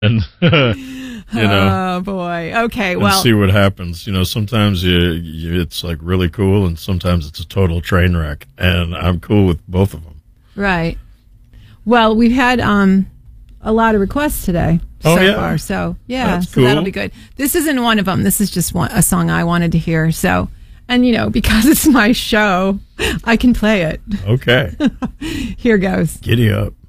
and Oh boy. Okay. and Well, see what happens. Sometimes it's like really cool, and sometimes it's a total train wreck. And I'm cool with both of them. right. Well, we've had a lot of requests today Oh, so yeah? far. So yeah, That's so that'll cool. be good. This isn't one of them. This is just a song I wanted to hear. So, and because it's my show, I can play it. Okay, Here goes. giddy up.